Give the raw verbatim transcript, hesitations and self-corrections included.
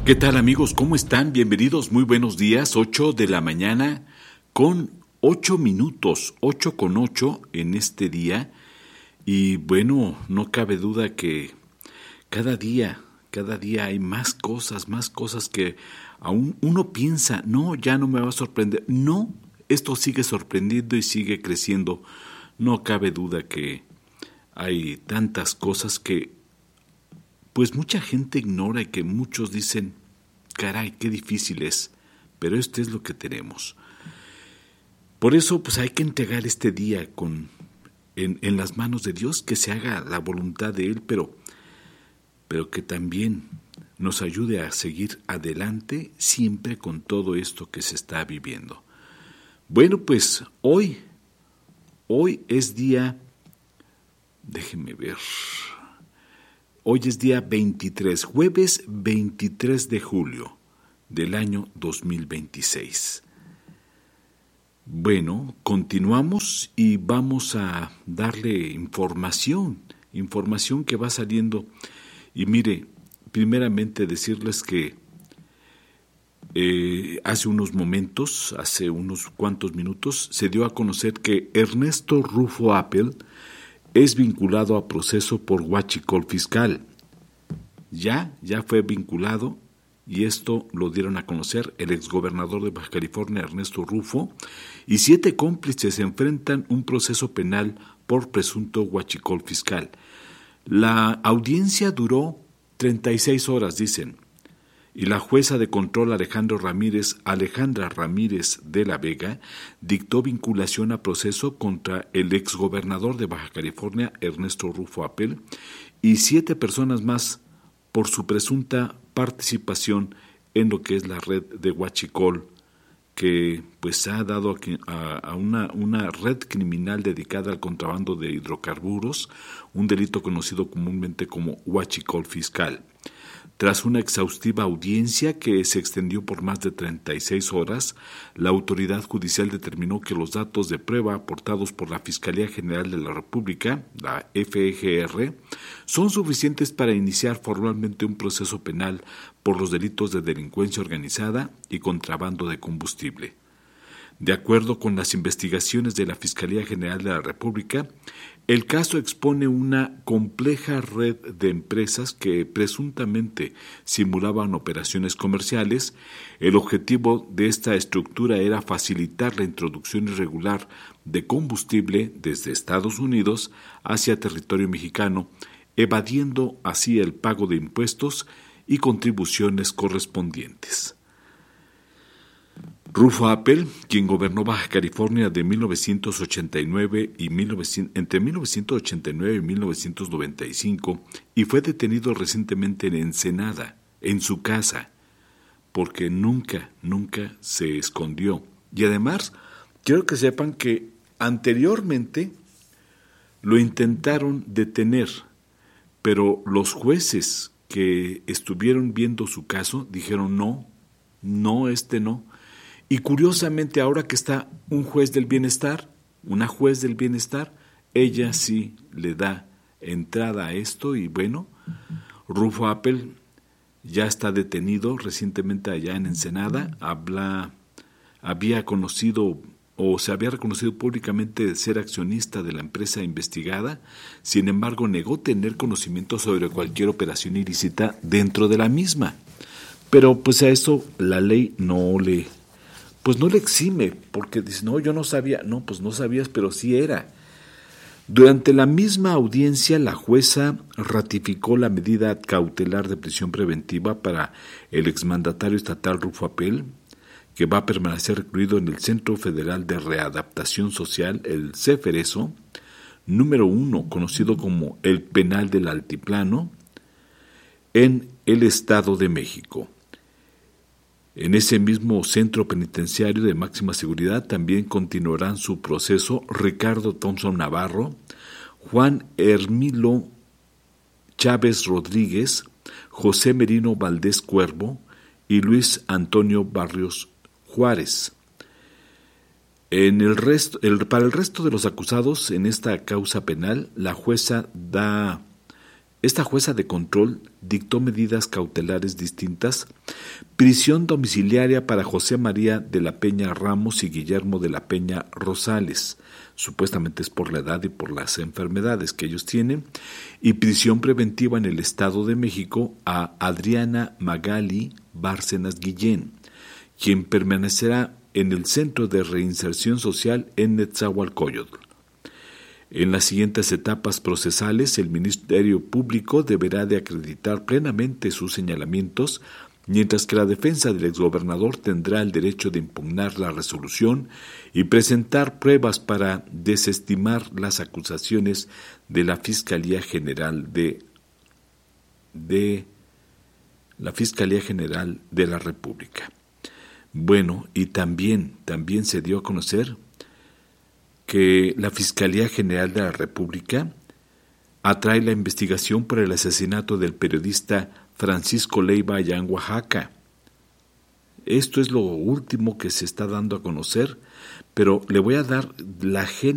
¿Qué tal, amigos? ¿Cómo están? Bienvenidos, muy buenos días. Ocho de la mañana con ocho minutos, ocho con ocho en este día. Y bueno, no cabe duda que cada día, cada día hay más cosas, más cosas que aún uno piensa, no, ya no me va a sorprender. No, esto sigue sorprendiendo y sigue creciendo. No cabe duda que hay tantas cosas que pues mucha gente ignora y que muchos dicen, caray, qué difícil es, pero esto es lo que tenemos. Por eso, pues hay que entregar este día con, en, en las manos de Dios, que se haga la voluntad de Él, pero, pero que también nos ayude a seguir adelante siempre con todo esto que se está viviendo. Bueno, pues hoy, hoy es día, déjenme ver... Hoy es día veintitrés, jueves veintitrés de julio del año dos mil veintiséis. Bueno, continuamos y vamos a darle información, información que va saliendo. Y mire, primeramente decirles que eh, hace unos momentos, hace unos cuantos minutos, se dio a conocer que Ernesto Rufo Appel es vinculado a proceso por huachicol fiscal. Ya, ya fue vinculado y esto lo dieron a conocer el exgobernador de Baja California, Ernesto Rufo, y siete cómplices enfrentan un proceso penal por presunto huachicol fiscal. La audiencia duró treinta y seis horas, dicen, y la jueza de control Alejandro Ramírez, Alejandra Ramírez de la Vega dictó vinculación a proceso contra el exgobernador de Baja California, Ernesto Rufo Appel, y siete personas más por su presunta participación en lo que es la red de huachicol, que pues ha dado a, a una, una red criminal dedicada al contrabando de hidrocarburos, un delito conocido comúnmente como huachicol fiscal. Tras una exhaustiva audiencia que se extendió por más de treinta y seis horas, la autoridad judicial determinó que los datos de prueba aportados por la Fiscalía General de la República, la F G R, son suficientes para iniciar formalmente un proceso penal por los delitos de delincuencia organizada y contrabando de combustible. De acuerdo con las investigaciones de la Fiscalía General de la República, el caso expone una compleja red de empresas que presuntamente simulaban operaciones comerciales. El objetivo de esta estructura era facilitar la introducción irregular de combustible desde Estados Unidos hacia territorio mexicano, evadiendo así el pago de impuestos y contribuciones correspondientes. Rufo Appel, quien gobernó Baja California de mil novecientos ochenta y nueve y entre mil novecientos ochenta y nueve y mil novecientos noventa y cinco, y fue detenido recientemente en Ensenada, en su casa, porque nunca, nunca se escondió. Y además, quiero que sepan que anteriormente lo intentaron detener, pero los jueces que estuvieron viendo su caso dijeron no, no, este no. Y curiosamente, ahora que está un juez del bienestar, una juez del bienestar, ella sí le da entrada a esto y bueno, Rufo Appel ya está detenido recientemente allá en Ensenada, habla, había conocido o se había reconocido públicamente ser accionista de la empresa investigada, sin embargo negó tener conocimiento sobre cualquier operación ilícita dentro de la misma. Pero pues a eso la ley no le... pues no le exime, porque dice, no, yo no sabía, no, pues no sabías, pero sí era. Durante la misma audiencia, la jueza ratificó la medida cautelar de prisión preventiva para el exmandatario estatal Rufo Appel, que va a permanecer recluido en el Centro Federal de Readaptación Social, el CEFERESO, número uno, conocido como el Penal del Altiplano, en el Estado de México. En ese mismo centro penitenciario de máxima seguridad también continuarán su proceso Ricardo Thompson Navarro, Juan Hermilo Chávez Rodríguez, José Merino Valdés Cuervo y Luis Antonio Barrios Juárez. En el resto, el, para el resto de los acusados en esta causa penal, la jueza da Esta jueza de control dictó medidas cautelares distintas: prisión domiciliaria para José María de la Peña Ramos y Guillermo de la Peña Rosales, supuestamente es por la edad y por las enfermedades que ellos tienen, y prisión preventiva en el Estado de México a Adriana Magali Bárcenas Guillén, quien permanecerá en el Centro de Reinserción Social en Netzahualcóyotl. En las siguientes etapas procesales, el Ministerio Público deberá de acreditar plenamente sus señalamientos, mientras que la defensa del exgobernador tendrá el derecho de impugnar la resolución y presentar pruebas para desestimar las acusaciones de la Fiscalía General de, de la Fiscalía General de la República. Bueno, y también, también se dio a conocer que la Fiscalía General de la República atrae la investigación por el asesinato del periodista Francisco Leiva allá en Oaxaca. Esto es lo último que se está dando a conocer, pero le voy a dar la